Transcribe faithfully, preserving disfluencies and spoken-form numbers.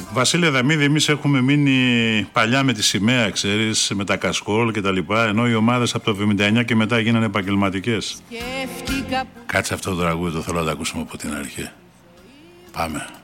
Βασίλη Αδαμίδη, εμείς έχουμε μείνει παλιά με τη σημαία, ξέρεις, με τα κασκόλ και τα λοιπά, ενώ οι ομάδες από το εβδομήντα εννιά και μετά γίνανε επαγγελματικές. Σκέφτηκα... Κάτσε αυτό το τραγούδι, το θέλω να το ακούσουμε από την αρχή. Πάμε.